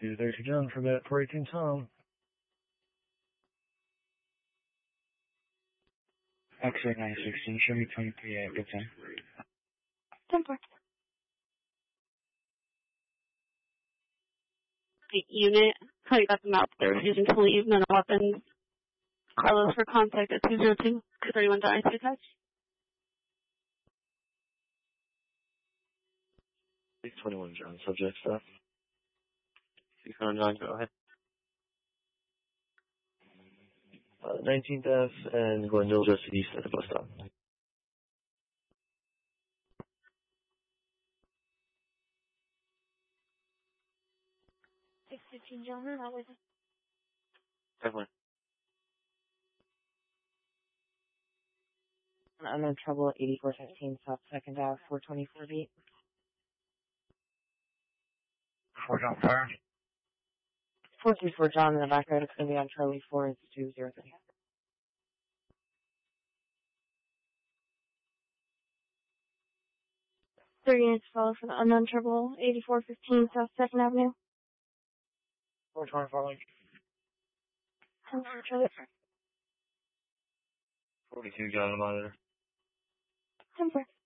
230 John for that 418 Tom. X-ray 916, show me 23 at good time. 10-4. Unit, how you got them out there refusing to leave, none of weapons. Carlos for contact at 202-231 to IC attached. 621 John, subject stuff. 621 John, go ahead. 19th F and Glendale just east at the bus stop. 615 John, we're not with us. Definitely. I'm in trouble at 8415 South 2nd Ave, 424 beat. 4 John, fire. 434 John in the back road. It's going to be on Charlie 4. It's 203. 3 units follow for the unknown trouble, 8415 South 2nd Avenue. 424 link. 10-4 Charlie. 42 John, monitor. 10-4.